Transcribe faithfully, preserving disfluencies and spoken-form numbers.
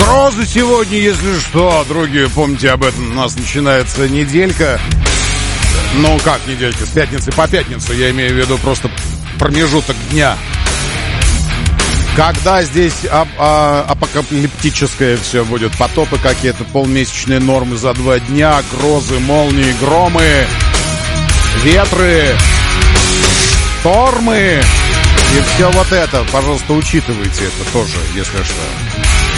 Грозы сегодня, если что, другие, помните об этом, у нас начинается неделька. Ну, как неделька, с пятницы по пятницу, я имею в виду просто промежуток дня. Когда здесь ап- а- апокалиптическое все будет, потопы какие-то, полмесячные нормы за два дня, грозы, молнии, громы, ветры, штормы и все вот это. Пожалуйста, учитывайте это тоже, если что.